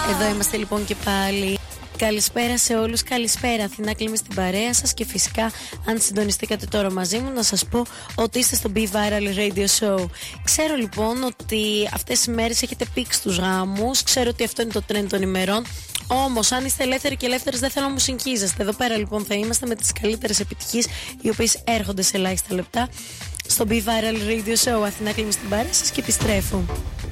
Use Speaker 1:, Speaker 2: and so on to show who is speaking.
Speaker 1: Εδώ είμαστε λοιπόν και πάλι. Καλησπέρα σε όλους, καλησπέρα. Αθηνά Κλίμη στην παρέα σας και φυσικά αν συντονιστήκατε τώρα μαζί μου να σας πω ότι είστε στο Be Viral Radio Show. Ξέρω λοιπόν ότι αυτές τις μέρες έχετε πήξει τους γάμους, ξέρω ότι αυτό είναι το trend των ημερών. Όμως αν είστε ελεύθεροι και ελεύθερες δεν θέλω να μου συγχύζεστε. Εδώ πέρα λοιπόν θα είμαστε με τις καλύτερες επιτυχίες οι οποίες έρχονται σε ελάχιστα λεπτά στο Be Viral Radio Show. Αθηνά Κλίμη στην παρέα σας και επιστρέφω.